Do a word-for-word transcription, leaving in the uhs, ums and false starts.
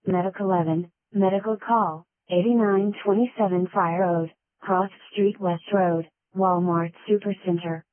Medical eleven, Medical Call, eighty-nine twenty-seven Fire Road, Cross Street West Road, Walmart Supercenter.